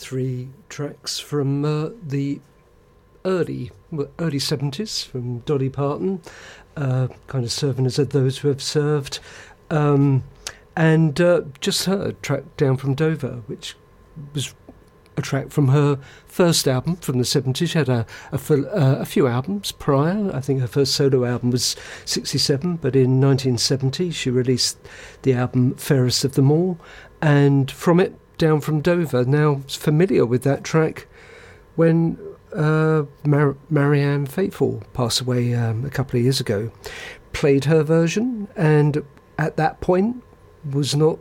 three tracks from the early 70s from Dolly Parton, kind of serving as those who have served, and just heard track Down from Dover, which was a track from her first album from the 70s. She had a few albums prior. I think her first solo album was 67, but in 1970 she released the album Fairest of Them All, and from it, Down from Dover. Now, familiar with that track when Marianne Faithfull passed away a couple of years ago. Played her version, and at that point was not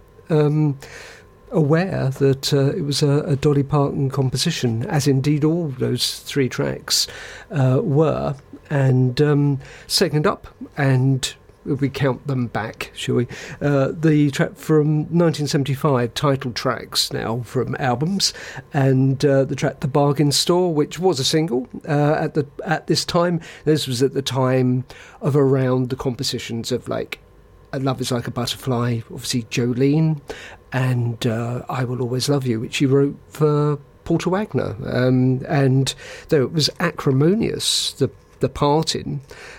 aware that it was a Dolly Parton composition, as indeed all those three tracks were. And second up, and we count them back, shall we? The track from 1975, title tracks now from albums, and the track "The Bargain Store," which was a single at this time. This was at the time of around the compositions of like "Love Is Like a Butterfly," obviously Jolene, and "I Will Always Love You," which she wrote for Porter Wagner. And though it was acrimonious, the parting.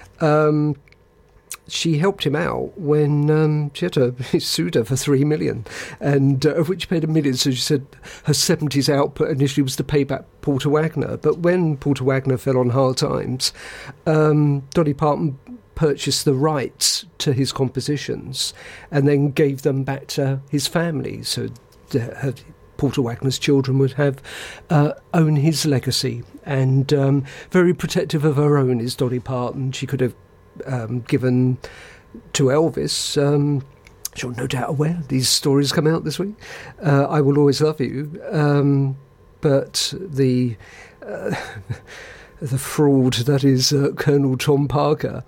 She helped him out when she had he sued her for $3 million, and of which he paid $1 million. So she said her 70s output initially was to pay back Porter Wagner. But when Porter Wagner fell on hard times, Dolly Parton purchased the rights to his compositions and then gave them back to his family. So Porter Wagner's children would have own his legacy. And very protective of her own is Dolly Parton. She could have given to Elvis, you're no doubt aware these stories come out this week, "I Will Always Love You," but the fraud that is Colonel Tom Parker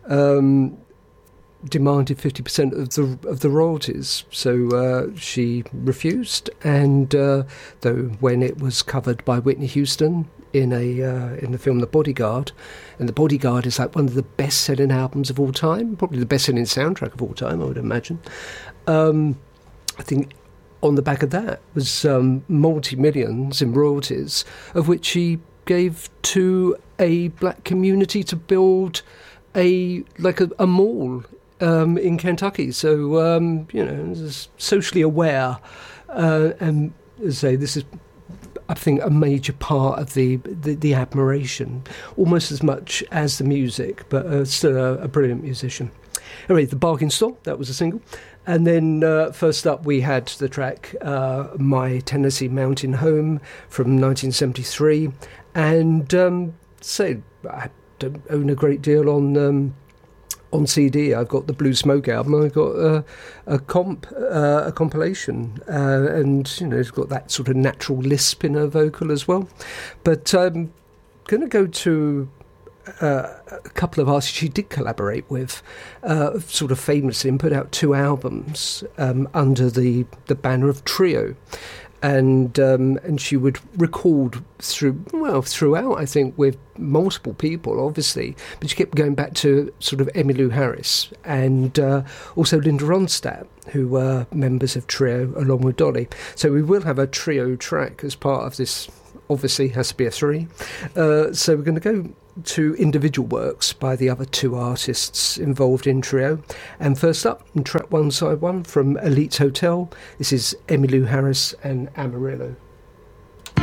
demanded 50% of the royalties, so she refused. And though when it was covered by Whitney Houston in the film The Bodyguard, and The Bodyguard is like one of the best-selling albums of all time, probably the best-selling soundtrack of all time, I would imagine. I think on the back of that was multi-millions in royalties, of which she gave to a black community to build a mall in Kentucky. So socially aware, and as I say, this is, I think, a major part of the admiration, almost as much as the music, but still a brilliant musician. Anyway, "The Bargain Store," that was a single. And then first up we had the track "My Tennessee Mountain Home" from 1973. And I don't own a great deal on CD. I've got the Blue Smoke album. I've got a compilation, and it's got that sort of natural lisp in her vocal as well. But I'm going to go to a couple of artists she did collaborate with, sort of famously, and put out 2 albums under the banner of Trio. And she would record throughout, I think, with multiple people, obviously. But she kept going back to sort of Emmylou Harris and also Linda Ronstadt, who were members of Trio along with Dolly. So we will have a Trio track as part of this. Obviously, has to be a 3. So we're going to go to individual works by the other 2 artists involved in Trio. And first up, track 1 side 1 from Elite Hotel. This is Emmylou Harris and Amarillo.